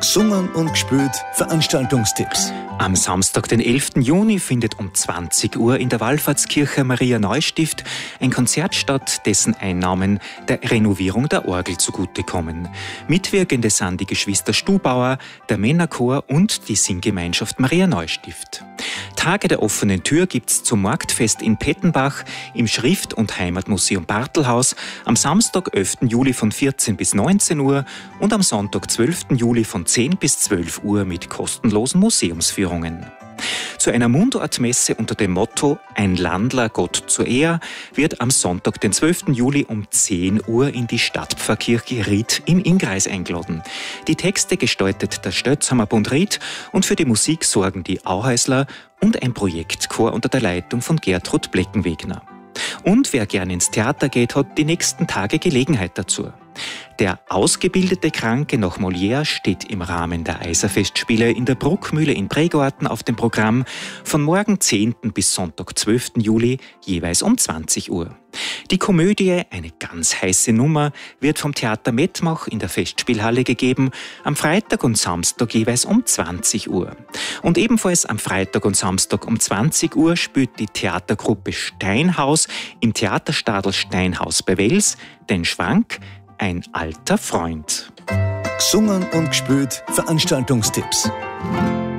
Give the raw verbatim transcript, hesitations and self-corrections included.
Gesungen und gespielt Veranstaltungstipps. Am Samstag, den elften Juni, findet um zwanzig Uhr in der Wallfahrtskirche Maria Neustift ein Konzert statt, dessen Einnahmen der Renovierung der Orgel zugutekommen. Mitwirkende sind die Geschwister Stubauer, der Männerchor und die Singgemeinschaft Maria Neustift. Tage der offenen Tür gibt's zum Marktfest in Pettenbach im Schrift- und Heimatmuseum Bartelhaus am Samstag, elften Juli von vierzehn bis neunzehn Uhr und am Sonntag, zwölften Juli von zehn bis zwölf Uhr mit kostenlosen Museumsführungen. Zu einer Mundartmesse unter dem Motto »Ein Landler, Gott zur Ehr« wird am Sonntag, den zwölften Juli um zehn Uhr in die Stadtpfarrkirche Ried im Innkreis eingeladen. Die Texte gestaltet der Stötzhammer Bund Ried und für die Musik sorgen die Auhäusler und ein Projektchor unter der Leitung von Gertrud Bleckenwegner. Und wer gern ins Theater geht, hat die nächsten Tage Gelegenheit dazu. Der ausgebildete Kranke nach Molière steht im Rahmen der Eiserfestspiele in der Bruckmühle in Prägarten auf dem Programm von morgen zehnten bis Sonntag, zwölften Juli, jeweils um zwanzig Uhr. Die Komödie, eine ganz heiße Nummer, wird vom Theater Mettmach in der Festspielhalle gegeben, am Freitag und Samstag jeweils um zwanzig Uhr. Und ebenfalls am Freitag und Samstag um zwanzig Uhr spielt die Theatergruppe Steinhaus im Theaterstadel Steinhaus bei Wels den Schwank »Ein alter Freund«. Gesungen und gespielt Veranstaltungstipps.